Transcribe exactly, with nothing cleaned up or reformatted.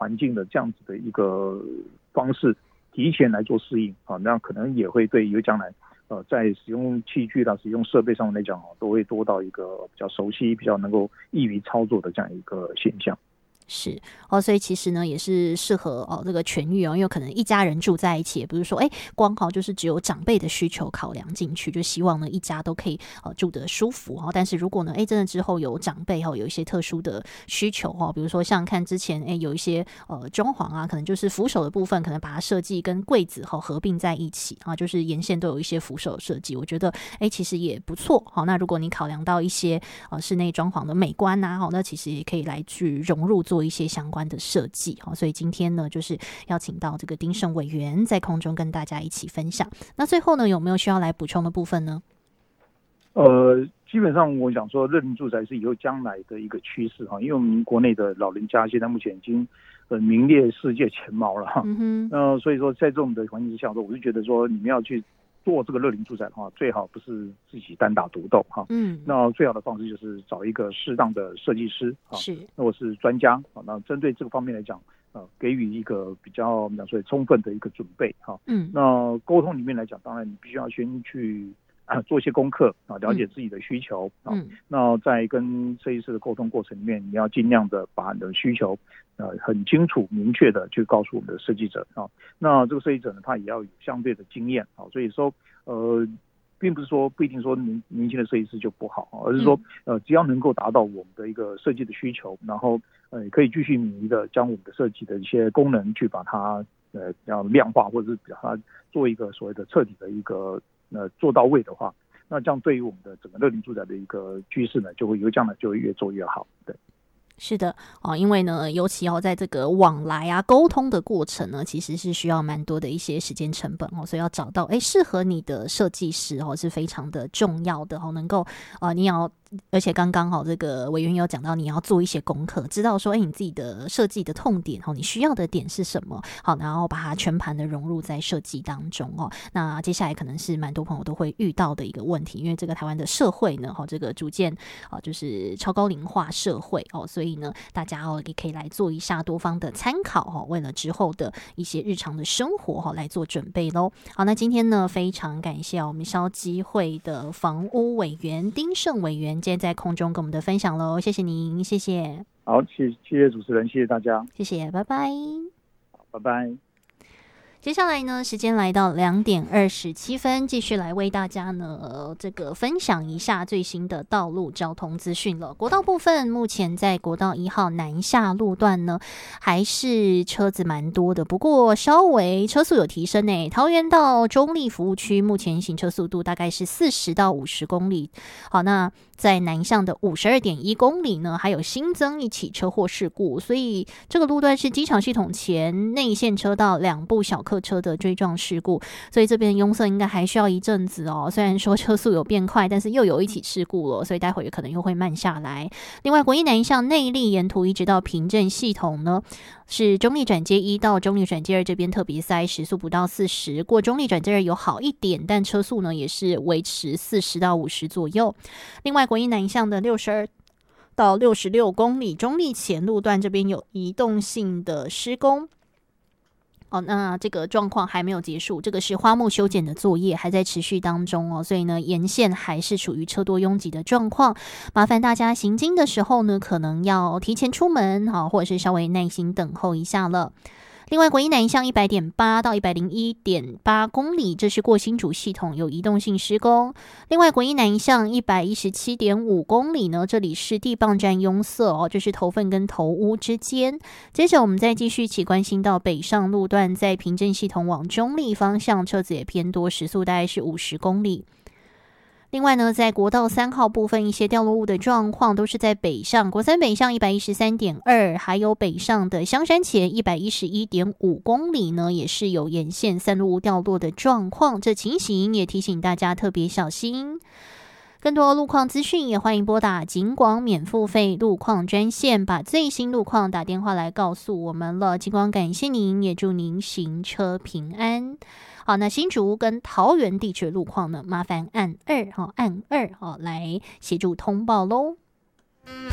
环境的这样子的一个方式提前来做适应啊，那可能也会对以后将来呃在使用器具啦、使用设备上面来讲，都会多到一个比较熟悉、比较能够易于操作的这样一个现象。 是哦，所以其实呢也是适合哦这个全域哦，因为可能一家人住在一起，也不是说哎光好就是只有长辈的需求考量进去，就希望呢一家都可以呃住得舒服哈、哦。但是如果呢哎真的之后有长辈哈、哦、有一些特殊的需求哈、哦，比如说像看之前哎有一些呃装潢啊，可能就是扶手的部分可能把它设计跟柜子哈、哦、合并在一起啊，就是沿线都有一些扶手设计，我觉得哎其实也不错好、哦。那如果你考量到一些呃室内装潢的美观呐、啊，好、哦，那其实也可以来去融入做一些相关的设计，所以今天呢就是邀请到这个丁胜委员在空中跟大家一起分享。那最后呢有没有需要来补充的部分呢？ 呃，基本上我想说，乐龄住宅是以后将来的一个趋势哈，因为我们国内的老人家现在目前已经呃名列世界前茅了哈。嗯哼。呃，所以说在这种的环境之下，我是觉得说你们要去做这个乐龄住宅的话，最好不是自己单打独斗哈。嗯。那最好的方式就是找一个适当的设计师啊，是，那我是专家啊，那针对这个方面来讲，呃，给予一个比较讲说充分的一个准备哈。嗯。那沟通里面来讲，当然你必须要先去。啊，做一些功课啊，了解自己的需求啊。嗯。那在跟设计师的沟通过程里面，你要尽量的把你的需求呃很清楚明确的去告诉我们的设计者啊。那这个设计者呢，他也要有相对的经验啊。所以说呃，并不是说不一定说年年轻的设计师就不好，而是说呃只要能够达到我们的一个设计的需求，然后呃可以继续迷的将我们的设计的一些功能去把它呃要量化，或者是把它做一个所谓的彻底的一个。呃，做到位的话，那这样对于我们的整个乐龄住宅的一个趋势呢，就会由这样的就会越做越好。对， 是的哦，因为呢，尤其要、哦、在这个往来啊、沟通的过程呢，其实是需要蛮多的一些时间成本哦，所以要找到哎适合你的设计师哦，是非常的重要的哦，能够呃，你要。而且刚刚好，这个委员有讲到，你要做一些功课，知道说，哎，你自己的设计的痛点哦，你需要的点是什么？好，然后把它全盘的融入在设计当中哦。那接下来可能是蛮多朋友都会遇到的一个问题，因为这个台湾的社会呢，哈，这个逐渐啊，就是超高龄化社会哦，所以呢，大家哦也可以来做一下多方的参考哦，为了之后的一些日常的生活哈来做准备喽。好，那今天呢，非常感谢我们消基会的房屋委员丁胜委员。今天在空中跟我们的分享喽，谢谢您，谢谢。 好，谢谢谢主持人，谢谢大家， 谢谢，拜拜， 拜拜。 接下来呢，时间来到两点二十七分，继续来为大家呢、呃、这个分享一下最新的道路交通资讯了。国道部分，目前在国道一号南下路段呢，还是车子蛮多的，不过稍微车速有提升诶。桃园到中立服务区，目前行车速度大概是四十到五十公里。好，那在南向的五十二点一公里呢，还有新增一起车祸事故，所以这个路段是机场系统前内线车道两部小客车的追撞事故，所以这边拥塞应该还需要一阵子哦。虽然说车速有变快，但是又有一起事故了，所以待会可能又会慢下来。另外，国一南向内壢沿途一直到平镇系统呢，是中立转接一到中立转接二这边特别塞，时速不到四十，过中立转接二有好一点，但车速呢也是维持四十到五十左右。另外，国一南向的六十二到六十六公里中立前路段这边有移动性的施工。哦，那这个状况还没有结束，这个是花木修剪的作业还在持续当中哦，所以呢，沿线还是处于车多拥挤的状况，麻烦大家行经的时候呢，可能要提前出门，好，或者是稍微耐心等候一下了。另外，国一南向一百点八到一百零一点八公里，这是过新竹系统有移动性施工。另外，国一南向一百一十七点五公里呢，这里是地磅站拥塞哦，这是头份跟头屋之间。接着，我们再继续起关心到北上路段，在平镇系统往中立方向，车子也偏多，时速大概是五十公里。另外呢，在国道三号部分，一些掉落物的状况都是在北上，国三北上一百一十三点二，还有北上的香山前一百一十一点五公里呢，也是有沿线散落物掉落的状况，这情形也提醒大家特别小心。更多路况资讯也欢迎拨打警广免付费路况专线，把最新路况打电话来告诉我们了。警广感谢您，也祝您行车平安。好，那新竹跟桃园地区的路况呢，麻烦按二哈按二哈来协助通报喽。